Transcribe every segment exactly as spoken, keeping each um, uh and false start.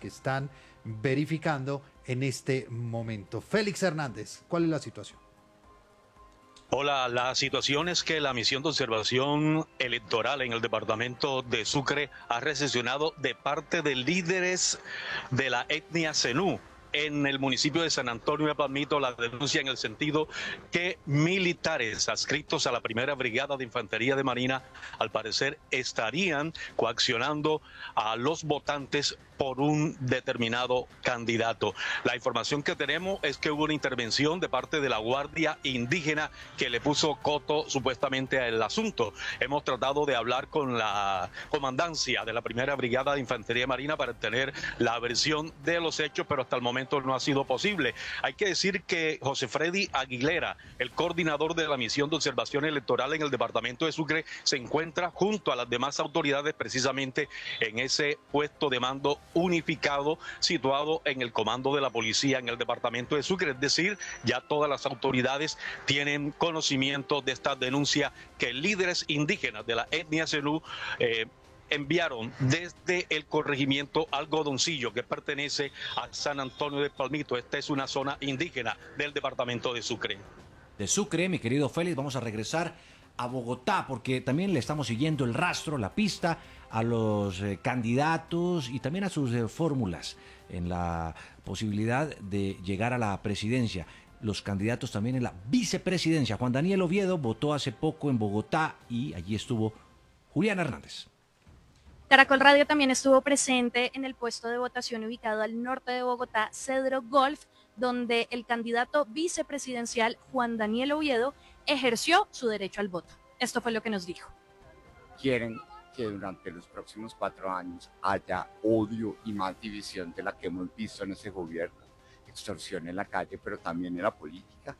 que están verificando en este momento. Félix Hernández, ¿cuál es la situación? Hola, la situación es que la misión de observación electoral en el departamento de Sucre ha recepcionado de parte de líderes de la etnia zenú en el municipio de San Antonio de Palmito la denuncia en el sentido que militares adscritos a la primera brigada de infantería de Marina al parecer estarían coaccionando a los votantes por un determinado candidato. La información que tenemos es que hubo una intervención de parte de la Guardia Indígena que le puso coto supuestamente al asunto. Hemos tratado de hablar con la comandancia de la primera brigada de infantería marina para tener la versión de los hechos, pero hasta el momento no ha sido posible. Hay que decir que José Freddy Aguilera, el coordinador de la misión de observación electoral en el departamento de Sucre, se encuentra junto a las demás autoridades precisamente en ese puesto de mando unificado situado en el comando de la policía en el departamento de Sucre. Es decir, ya todas las autoridades tienen conocimiento de esta denuncia que líderes indígenas de la etnia zenú eh, enviaron desde el corregimiento Algodoncillo, que pertenece a San Antonio de Palmito. Esta es una zona indígena del departamento de Sucre. De Sucre, mi querido Félix, vamos a regresar a Bogotá, porque también le estamos siguiendo el rastro, la pista a los eh, candidatos y también a sus eh, fórmulas en la posibilidad de llegar a la presidencia. Los candidatos también en la vicepresidencia. Juan Daniel Oviedo votó hace poco en Bogotá y allí estuvo Juliana Hernández. Caracol Radio también estuvo presente en el puesto de votación ubicado al norte de Bogotá, Cedro Golf, donde el candidato vicepresidencial Juan Daniel Oviedo ejerció su derecho al voto. Esto fue lo que nos dijo. Quieren que durante los próximos cuatro años haya odio y más división de la que hemos visto en ese gobierno, extorsión en la calle, pero también en la política.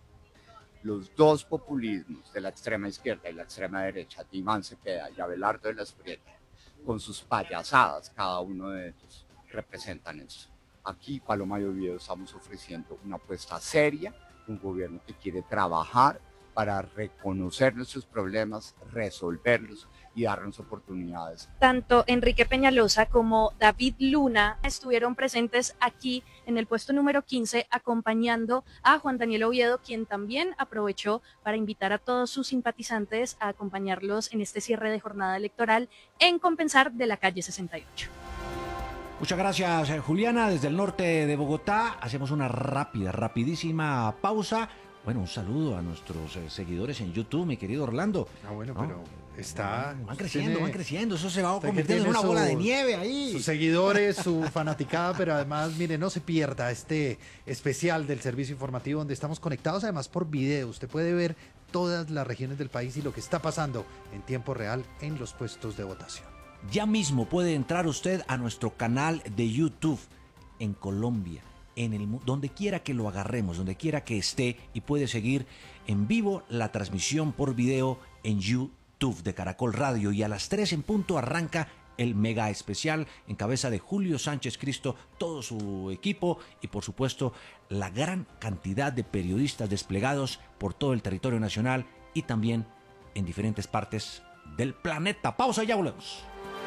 Los dos populismos de la extrema izquierda y la extrema derecha, Dimán Cepeda y Abelardo de la Espriella, con sus payasadas, cada uno de ellos representan eso. Aquí, Paloma y Oviedo, estamos ofreciendo una apuesta seria, un gobierno que quiere trabajar para reconocer nuestros problemas, resolverlos y darnos oportunidades. Tanto Enrique Peñalosa como David Luna estuvieron presentes aquí en el puesto número quince acompañando a Juan Daniel Oviedo, quien también aprovechó para invitar a todos sus simpatizantes a acompañarlos en este cierre de jornada electoral en Compensar de la calle sesenta y ocho. Muchas gracias, Juliana. Desde el norte de Bogotá hacemos una rápida, rapidísima pausa. Bueno, un saludo a nuestros eh, seguidores en YouTube, mi querido Orlando. Ah, bueno, ¿no? pero está... Van creciendo, tiene, van creciendo. Eso se va usted convirtiendo en una su, bola de nieve ahí. Sus seguidores, su fanaticada, pero además, mire, no se pierda este especial del servicio informativo donde estamos conectados además por video. Usted puede ver todas las regiones del país y lo que está pasando en tiempo real en los puestos de votación. Ya mismo puede entrar usted a nuestro canal de YouTube en Colombia, en el donde quiera que lo agarremos, donde quiera que esté, y puede seguir en vivo la transmisión por video en YouTube de Caracol Radio, y a las tres en punto arranca el mega especial en cabeza de Julio Sánchez Cristo, todo su equipo y por supuesto la gran cantidad de periodistas desplegados por todo el territorio nacional y también en diferentes partes del planeta. Pausa y ya volvemos.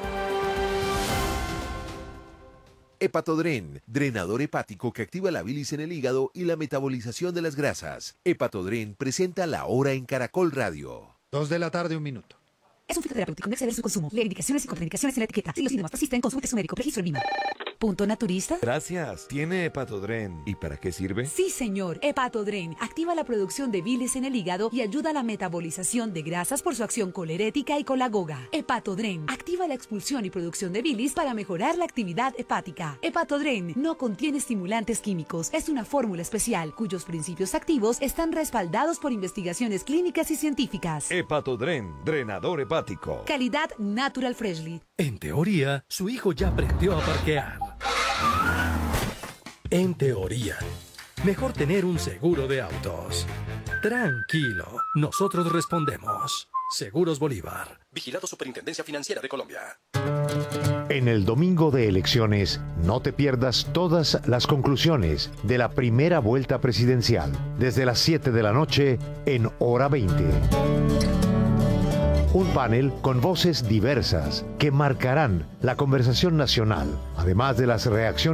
Hepatodren, drenador hepático que activa la bilis en el hígado y la metabolización de las grasas. Hepatodren presenta La Hora en Caracol Radio. Dos de la tarde, un minuto. Es un fitoterapéutico, no exceder su consumo. Lee indicaciones y contraindicaciones en la etiqueta. Si los síntomas persisten, consulte a su médico. Registro en Lima. ¿Punto naturista? Gracias. ¿Tiene Hepatodren? ¿Y para qué sirve? Sí, señor. Hepatodren activa la producción de bilis en el hígado y ayuda a la metabolización de grasas por su acción colerética y colagoga. Hepatodren activa la expulsión y producción de bilis para mejorar la actividad hepática. Hepatodren no contiene estimulantes químicos. Es una fórmula especial cuyos principios activos están respaldados por investigaciones clínicas y científicas. Hepatodren, drenador hepático. Calidad Natural Freshly. En teoría, su hijo ya aprendió a parquear. En teoría, mejor tener un seguro de autos. Tranquilo, nosotros respondemos. Seguros Bolívar. Vigilado Superintendencia Financiera de Colombia. En el domingo de elecciones, no te pierdas todas las conclusiones de la primera vuelta presidencial, desde las siete de la noche en Hora veinte. Un panel con voces diversas que marcarán la conversación nacional, además de las reacciones